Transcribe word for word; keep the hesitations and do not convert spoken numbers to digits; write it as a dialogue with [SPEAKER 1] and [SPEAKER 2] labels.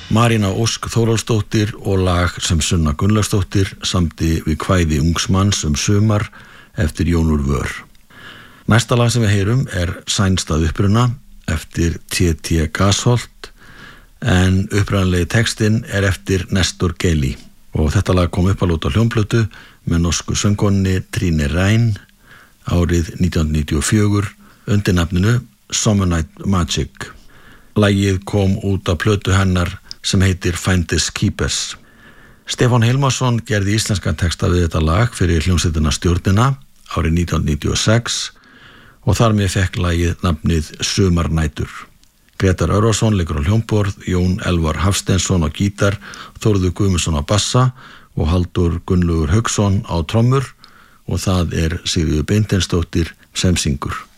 [SPEAKER 1] Marína Ósk Þórólfsdóttir og lag sem Sunna Gunnlaugsdóttir samdi við kvæði ungsmanns um sumar eftir Jón úr Vör. Næsta lag sem við heyrum er Sænskt að uppruna eftir T T Gasholt en upprunalegi textinn er eftir Nestor Geli og þetta lag kom upp að lóta hljómplötu með norsku söngkonni Trine Rein árið nítján hundruð níutíu og fjögur undir nafninu Summer Night Magic. Lagið kom út af plötu hennar sem heitir Finders Keepers. Stefán Hilmarsson gerði íslenskan texta við þetta lag fyrir hljómsveitina Stjórnina árið nítján hundruð níutíu og sex og þar með fekk lagið nafnið Sumarnætur. Grétar Örvarsson leikur á hljómborð, Jón Elvar Hafsteinsson á gítar, Þórður Guðmundsson á bassa og Halldór Gunnlaugur Hauksson á trommur og það er Sigríður Beinteinsdóttir sem syngur.